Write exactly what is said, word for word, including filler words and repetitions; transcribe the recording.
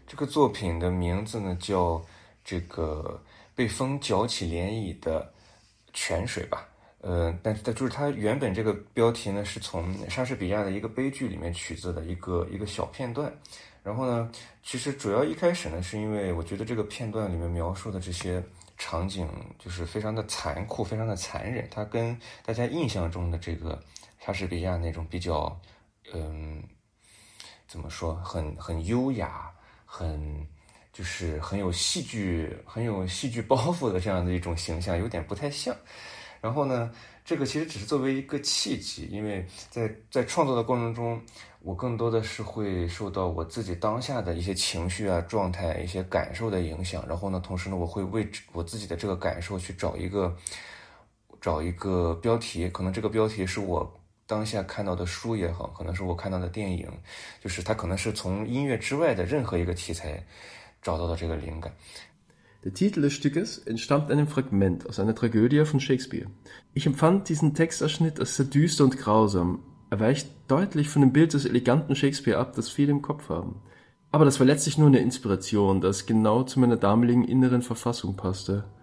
这个作品的名字呢叫这个被风搅起涟漪的泉水吧。呃，但是它就是它原本这个标题呢是从莎士比亚的一个悲剧里面取自的一个一个小片段。然后呢，其实主要一开始呢是因为我觉得这个片段里面描述的这些场景就是非常的残酷，非常的残忍，它跟大家印象中的这个莎士比亚那种比较嗯怎么说很很优雅，很就是很有戏剧很有戏剧包袱的这样的一种形象有点不太像。然后呢，这个其实只是作为一个契机，因为在在创作的过程中，我更多的是会受到我自己当下的一些情绪啊、状态、一些感受的影响。然后呢，同时呢，我会为我自己的这个感受去找一个找一个标题，可能这个标题是我当下看到的书也好，可能是我看到的电影，就是它可能是从音乐之外的任何一个题材找到的这个灵感。 Der Titel des Stückes entstammt einem Fragment aus einer Tragödie von Shakespeare. Ich empfand diesen Textausschnitt als sehr düster und grausam. Er weicht deutlich von dem Bild des eleganten Shakespeare ab, das viele im Kopf haben. Aber das war letztlich nur eine Inspiration, das genau zu meiner damaligen inneren Verfassung passte.